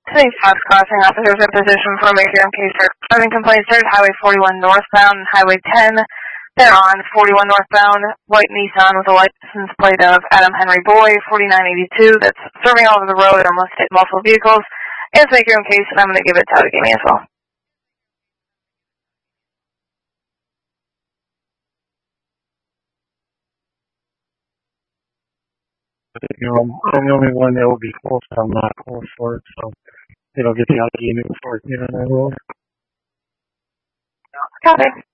Today's Fox Crossing officers are positioned for a major and case for driving complaints. There's Highway 41 northbound and Highway 10. They're on 41 northbound, white Nissan with a license plate of Adam Henry Boy, 4982. That's serving all over the road and must hit multiple vehicles. And to make your own case, I'm going to give it to Allegheny as well. I'm the only one that will be close. I'm not close for it, so it'll get the Allegheny for it. Copy.